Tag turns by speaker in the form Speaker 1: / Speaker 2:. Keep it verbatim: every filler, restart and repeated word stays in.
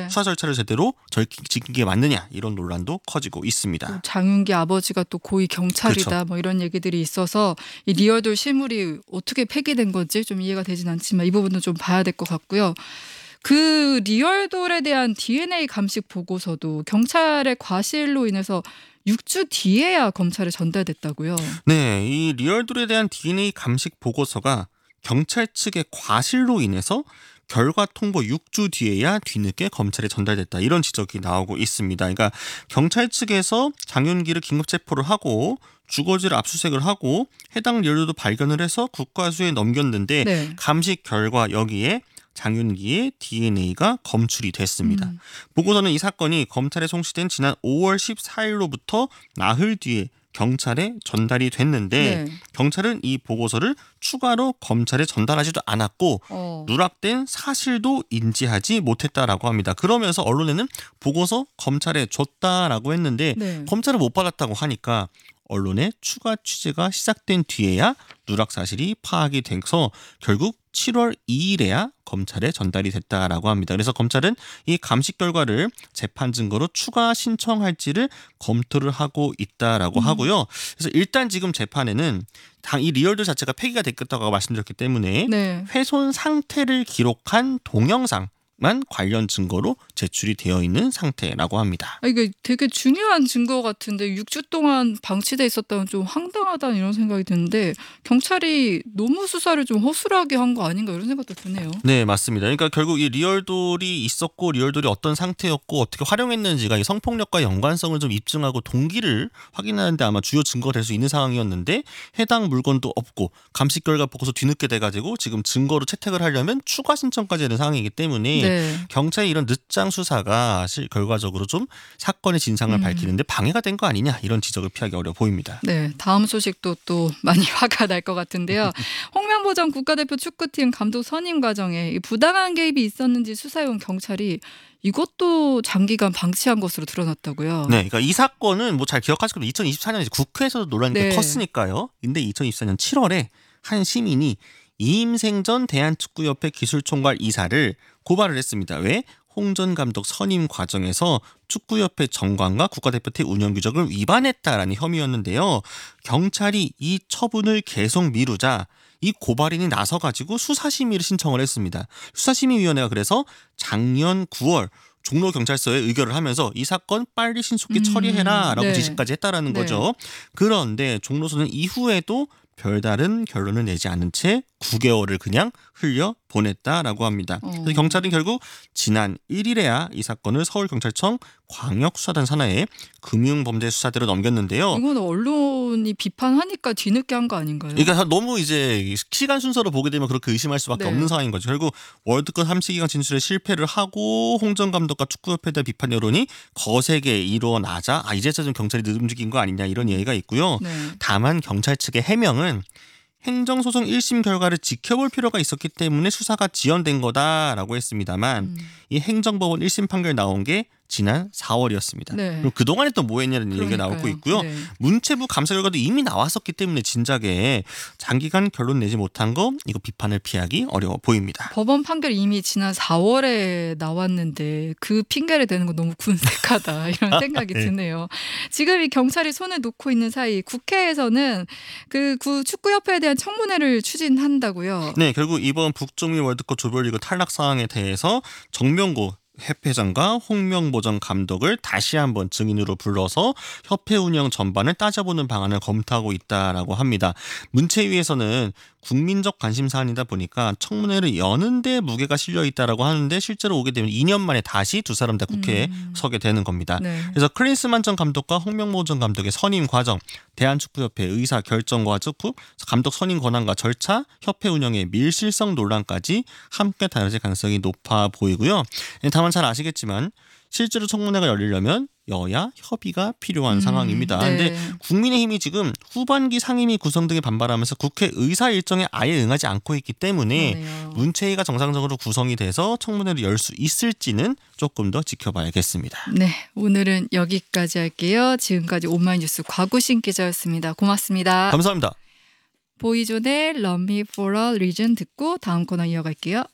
Speaker 1: 네.
Speaker 2: 수사 절차를 제대로 절, 지킨 게 맞느냐 이런 논란도 커지고 있습니다.
Speaker 1: 장윤기 아버지가 또 고위 경찰이다
Speaker 2: 그렇죠.
Speaker 1: 뭐 이런 얘기들이 있어서 이 리얼돌 실물이 어떻게 폐기된 건지 좀 이해가 되진 않지만 이 부분도 좀 봐야 될 것 같고요. 그 리얼돌에 대한 디엔에이 감식 보고서도 경찰의 과실로 인해서 육 주 뒤에야 검찰에 전달됐다고요.
Speaker 2: 네, 이 리얼돌에 대한 디엔에이 감식 보고서가 경찰 측의 과실로 인해서 결과 통보 육 주 뒤에야 뒤늦게 검찰에 전달됐다. 이런 지적이 나오고 있습니다. 그러니까 경찰 측에서 장윤기를 긴급 체포를 하고 주거지를 압수수색을 하고 해당 리얼돌도 발견을 해서 국과수에 넘겼는데
Speaker 1: 네.
Speaker 2: 감식 결과 여기에 장윤기의 디엔에이가 검출이 됐습니다.
Speaker 1: 음.
Speaker 2: 보고서는 이 사건이 검찰에 송치된 지난 오월 십사일로부터 나흘 뒤에 경찰에 전달이 됐는데
Speaker 1: 네.
Speaker 2: 경찰은 이 보고서를 추가로 검찰에 전달하지도 않았고
Speaker 1: 어.
Speaker 2: 누락된 사실도 인지하지 못했다라고 합니다. 그러면서 언론에는 보고서 검찰에 줬다라고 했는데
Speaker 1: 네.
Speaker 2: 검찰은 못 받았다고 하니까 언론의 추가 취재가 시작된 뒤에야 누락 사실이 파악이 돼서 결국 칠월 이일에야 검찰에 전달이 됐다라고 합니다. 그래서 검찰은 이 감식 결과를 재판 증거로 추가 신청할지를 검토를 하고 있다라고
Speaker 1: 음.
Speaker 2: 하고요. 그래서 일단 지금 재판에는 당 이 리얼돌 자체가 폐기가 됐다고 말씀드렸기 때문에
Speaker 1: 네.
Speaker 2: 훼손 상태를 기록한 동영상 만 관련 증거로 제출이 되어 있는 상태라고 합니다.
Speaker 1: 아, 이게 되게 중요한 증거 같은데 육 주 동안 방치돼 있었다면 좀 황당하다는 이런 생각이 드는데 경찰이 너무 수사를 좀 허술하게 한 거 아닌가 이런 생각도 드네요.
Speaker 2: 네, 맞습니다. 그러니까 결국 이 리얼돌이 있었고 리얼돌이 어떤 상태였고 어떻게 활용했는지가 이 성폭력과 연관성을 좀 입증하고 동기를 확인하는 데 아마 주요 증거가 될 수 있는 상황이었는데 해당 물건도 없고 감식 결과 보고서 뒤늦게 돼가지고 지금 증거로 채택을 하려면 추가 신청까지 되는 상황이기 때문에
Speaker 1: 네.
Speaker 2: 경찰의 이런 늦장 수사가 실 결과적으로 좀 사건의 진상을
Speaker 1: 음.
Speaker 2: 밝히는데 방해가 된 거 아니냐 이런 지적을 피하기 어려워 보입니다.
Speaker 1: 네, 다음 소식도 또 많이 화가 날 것 같은데요. 홍명보 전 국가대표 축구팀 감독 선임 과정에 이 부당한 개입이 있었는지 수사해온 경찰이 이것도 장기간 방치한 것으로 드러났다고요.
Speaker 2: 네, 그러니까 이 사건은 뭐 잘 기억하실 겁니다. 이천이십사년에 국회에서도 논란이
Speaker 1: 네.
Speaker 2: 컸으니까요. 근데 이천이십사년 칠월에 한 시민이 이임생 전 대한축구협회 기술총괄 이사를 고발을 했습니다. 왜? 홍 전 감독 선임 과정에서 축구협회 정관과 국가대표팀 운영규정을 위반했다라는 혐의였는데요. 경찰이 이 처분을 계속 미루자 이 고발인이 나서가지고 수사심의를 신청을 했습니다. 수사심의위원회가 그래서 작년 구월 종로경찰서에 의결을 하면서 이 사건 빨리 신속히
Speaker 1: 음,
Speaker 2: 처리해라라고
Speaker 1: 네.
Speaker 2: 지시까지 했다라는
Speaker 1: 네.
Speaker 2: 거죠. 그런데 종로서는 이후에도 별다른 결론을 내지 않은 채 구 개월을 그냥 흘려 보냈다라고 합니다.
Speaker 1: 어.
Speaker 2: 그래서 경찰은 결국 지난 일일에야 이 사건을 서울경찰청 광역수사단 산하에 금융범죄수사대로 넘겼는데요.
Speaker 1: 이건 언론이 비판하니까 뒤늦게 한 거 아닌가요?
Speaker 2: 그러니까 너무 이제 시간 순서로 보게 되면 그렇게 의심할 수밖에
Speaker 1: 네.
Speaker 2: 없는 상황인 거죠. 결국 월드컵 삼 시기간 진출에 실패를 하고 홍 전 감독과 축구협회에 대한 비판 여론이 거세게 일어나자 아 이제서 좀 경찰이 늦 움직인 거 아니냐 이런 얘기가 있고요.
Speaker 1: 네.
Speaker 2: 다만 경찰 측의 해명은 행정소송 일 심 결과를 지켜볼 필요가 있었기 때문에 수사가 지연된 거다라고 했습니다만
Speaker 1: 음.
Speaker 2: 이 행정법원 일 심 판결 나온 게 지난 사월이었습니다.
Speaker 1: 네.
Speaker 2: 그럼 그동안에 또 뭐 했냐는 얘기가
Speaker 1: 그러니까요.
Speaker 2: 나오고 있고요.
Speaker 1: 네.
Speaker 2: 문체부 감사 결과도 이미 나왔었기 때문에 진작에 장기간 결론 내지 못한 거 이거 비판을 피하기 어려워 보입니다.
Speaker 1: 법원 판결이 이미 지난 사월에 나왔는데 그 핑계를 대는 건 너무 군색하다 이런 생각이
Speaker 2: 네.
Speaker 1: 드네요. 지금 이 경찰이 손을 놓고 있는 사이 국회에서는 그 구 축구협회에 대한 청문회를 추진한다고요.
Speaker 2: 네, 결국 이번 북중미 월드컵 조별리그 탈락 상황에 대해서 정명고 협회장과 홍명보 전 감독을 다시 한번 증인으로 불러서 협회 운영 전반을 따져보는 방안을 검토하고 있다라고 합니다. 문체위에서는 국민적 관심 사안이다 보니까 청문회를 여는 데 무게가 실려 있다라고 하는데 실제로 오게 되면 이 년 만에 다시 두 사람 다 국회에
Speaker 1: 음.
Speaker 2: 서게 되는 겁니다.
Speaker 1: 네.
Speaker 2: 그래서 클린스만 전 감독과 홍명보 전 감독의 선임 과정, 대한축구협회 의사 결정 과정, 감독 선임 권한과 절차, 협회 운영의 밀실성 논란까지 함께 다뤄질 가능성이 높아 보이고요. 다만 잘 아시겠지만 실제로 청문회가 열리려면 여야 협의가 필요한
Speaker 1: 음,
Speaker 2: 상황입니다. 그런데
Speaker 1: 네.
Speaker 2: 국민의힘이 지금 후반기 상임위 구성 등에 반발하면서 국회 의사 일정에 아예 응하지 않고 있기 때문에
Speaker 1: 그러네요.
Speaker 2: 문체위가 정상적으로 구성이 돼서 청문회를 열 수 있을지는 조금 더 지켜봐야겠습니다.
Speaker 1: 네, 오늘은 여기까지 할게요. 지금까지 오마이뉴스 곽우신 기자였습니다. 고맙습니다.
Speaker 2: 감사합니다.
Speaker 1: 보이존의 Love Me For A Reason 듣고 다음 코너 이어갈게요.